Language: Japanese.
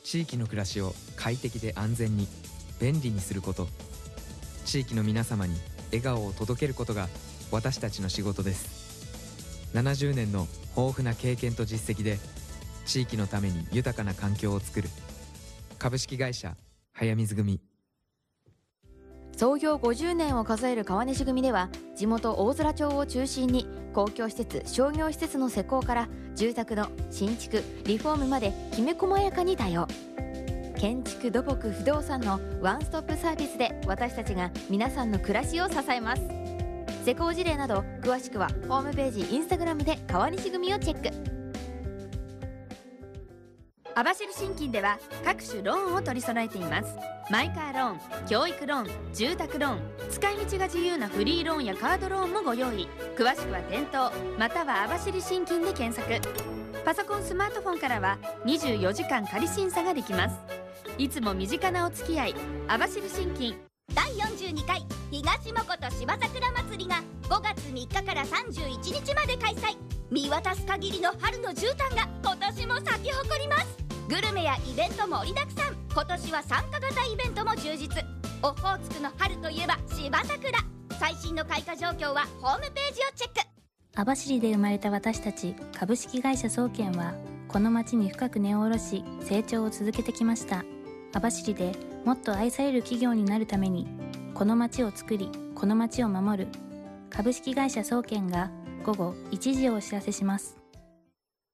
地域の暮らしを快適で安全に便利にすること、地域の皆様に笑顔を届けることが私たちの仕事です。70年の豊富な経験と実績で地域のために豊かな環境を作る株式会社早水組。 創業50年を数える川西組では、地元大空町を中心に公共施設、商業施設の施工から住宅の新築リフォームまできめ細やかに対応。建築土木不動産のワンストップサービスで私たちが皆さんの暮らしを支えます。施工事例など詳しくはホームページ、インスタグラムで川西組をチェック。網走信金では各種ローンを取り揃えています。マイカーローン、教育ローン、住宅ローン、使い道が自由なフリーローンやカードローンもご用意。詳しくは店頭または網走信金で検索。パソコン、スマートフォンからは24時間仮審査ができます。いつも身近なお付き合い、網走信金。 第42回東誠芝桜祭りが5月3日から31日まで開催。見渡す限りの春の絨毯が今年も咲き誇ります。グルメやイベント盛りだくさん。今年は参加型イベントも充実。オホーツクの春といえば芝桜。最新の開花状況はホームページをチェック。 網走で生まれた私たち株式会社総研は、この町に深く根を下ろし成長を続けてきました。網走でもっと愛される企業になるために、この町を作り、この町を守る株式会社総研が午後1時をお知らせします。